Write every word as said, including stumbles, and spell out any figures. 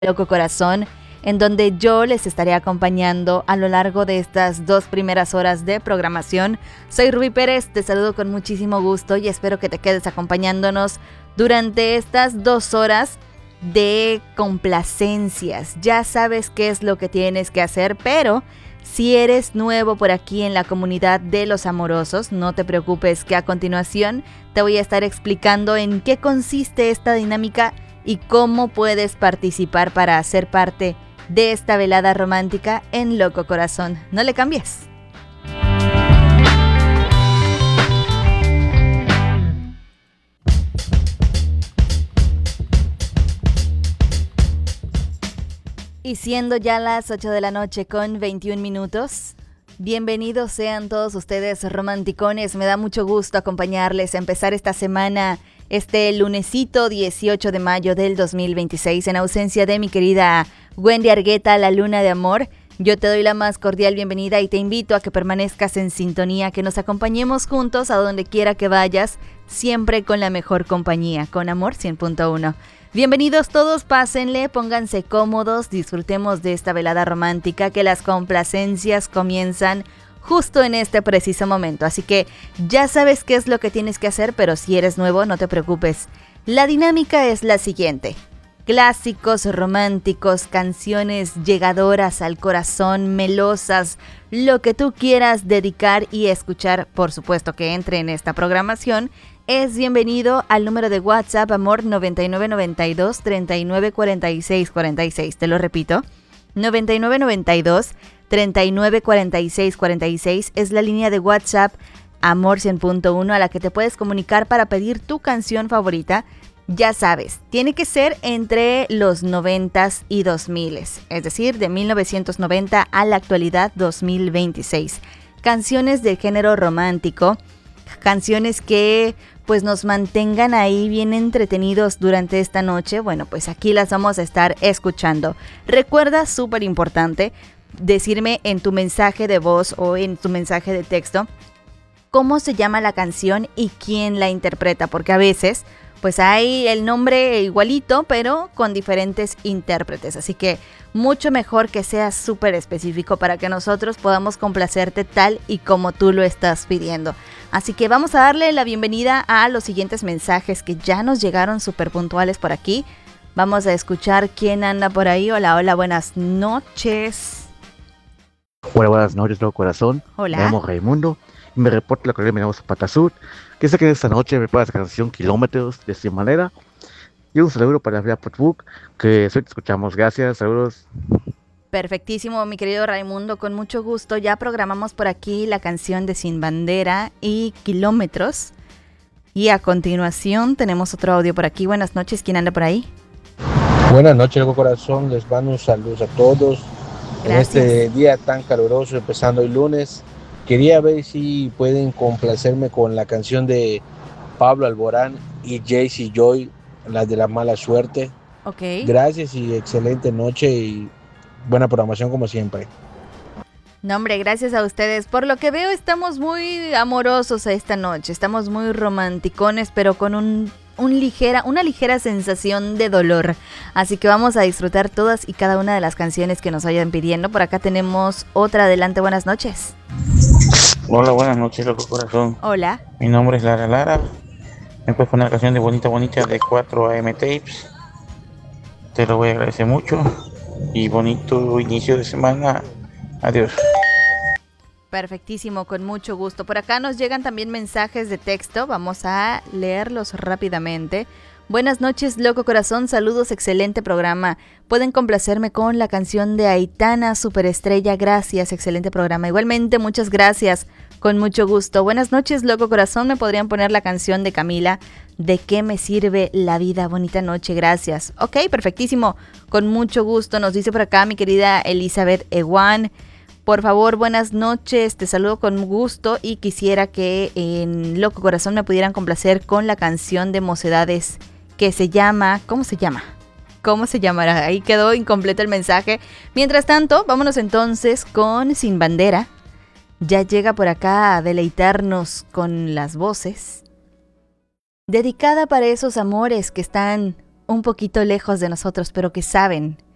Loco Corazón, en donde yo les estaré acompañando a lo largo de estas dos primeras horas de programación. Soy Rubí Pérez, te saludo con muchísimo gusto y espero que te quedes acompañándonos durante estas dos horas de complacencias. Ya sabes qué es lo que tienes que hacer, pero si eres nuevo por aquí en la comunidad de los amorosos, no te preocupes que a continuación te voy a estar explicando en qué consiste esta dinámica y cómo puedes participar para ser parte de esta velada romántica en Loco Corazón. No le cambies. Y siendo ya las ocho de la noche con veintiún minutos, bienvenidos sean todos ustedes romanticones. Me da mucho gusto acompañarles a empezar esta semana, este lunesito dieciocho de mayo del dos mil veintiséis, en ausencia de mi querida Wendy Argueta, la luna de amor. Yo te doy la más cordial bienvenida y te invito a que permanezcas en sintonía, que nos acompañemos juntos a donde quiera que vayas, siempre con la mejor compañía, con Amor cien punto uno. Bienvenidos todos, pásenle, pónganse cómodos, disfrutemos de esta velada romántica, que las complacencias comienzan justo en este preciso momento. Así que ya sabes qué es lo que tienes que hacer, pero si eres nuevo, no te preocupes. La dinámica es la siguiente: clásicos románticos, canciones llegadoras al corazón, melosas, lo que tú quieras dedicar y escuchar, por supuesto que entre en esta programación, es bienvenido al número de WhatsApp Amor noventa y nueve noventa y dos treinta y nueve cuarenta y seis cuarenta y seis. Te lo repito, noventa y nueve noventa y dos treinta y nueve cuarenta y seis cuarenta y seis es la línea de WhatsApp Amor cien punto uno a la que te puedes comunicar para pedir tu canción favorita. Ya sabes, tiene que ser entre los noventas y dos miles, es decir, de mil novecientos noventa a la actualidad dos mil veintiséis. Canciones del género romántico, canciones que pues nos mantengan ahí bien entretenidos durante esta noche. Bueno, pues aquí las vamos a estar escuchando. Recuerda, súper importante, decirme en tu mensaje de voz o en tu mensaje de texto cómo se llama la canción y quién la interpreta, porque a veces pues hay el nombre igualito, pero con diferentes intérpretes. Así que mucho mejor que seas súper específico para que nosotros podamos complacerte tal y como tú lo estás pidiendo. Así que vamos a darle la bienvenida a los siguientes mensajes que ya nos llegaron súper puntuales por aquí. Vamos a escuchar quién anda por ahí. Hola, hola, buenas noches. Hola, buenas noches, Loco Corazón. Hola. Me llamo Raimundo y me reporto la correa, me llamo Zapata Sur. Que sé que esta noche me pagas la canción Kilómetros de Sin Manera. Y un saludo para la Book, que hoy te escuchamos. Gracias, saludos. Perfectísimo, mi querido Raimundo, con mucho gusto. Ya programamos por aquí la canción de Sin Bandera y Kilómetros. Y a continuación tenemos otro audio por aquí. Buenas noches, ¿quién anda por ahí? Buenas noches, Loco Corazón. Les mando un saludo a todos. Gracias. En este día tan caluroso, empezando el lunes. Quería ver si pueden complacerme con la canción de Pablo Alborán y Jaycee Joy, la de La Mala Suerte. Ok. Gracias y excelente noche y buena programación como siempre. No, hombre, gracias a ustedes. Por lo que veo, estamos muy amorosos esta noche. Estamos muy romanticones, pero con un, un ligera, una ligera sensación de dolor. Así que vamos a disfrutar todas y cada una de las canciones que nos vayan pidiendo. Por acá tenemos otra. Adelante, buenas noches. Hola, buenas noches, Loco Corazón. Hola. Mi nombre es Lara Lara. ¿Me puedes poner la canción de Bonita Bonita de cuatro A M Tapes? Te lo voy a agradecer mucho. Y bonito inicio de semana. Adiós. Perfectísimo, con mucho gusto. Por acá nos llegan también mensajes de texto. Vamos a leerlos rápidamente. Buenas noches, Loco Corazón. Saludos, excelente programa. Pueden complacerme con la canción de Aitana, Superestrella. Gracias, excelente programa. Igualmente, muchas gracias. Con mucho gusto. Buenas noches, Loco Corazón. ¿Me podrían poner la canción de Camila? ¿De qué me sirve la vida? Bonita noche, gracias. Ok, perfectísimo. Con mucho gusto. Nos dice por acá mi querida Elizabeth Ewan. Por favor, buenas noches. Te saludo con gusto y quisiera que en Loco Corazón me pudieran complacer con la canción de Mocedades que se llama... ¿Cómo se llama? ¿Cómo se llamará? Ahí quedó incompleto el mensaje. Mientras tanto, vámonos entonces con Sin Bandera. Ya llega por acá a deleitarnos con las voces. Dedicada para esos amores que están un poquito lejos de nosotros, pero que saben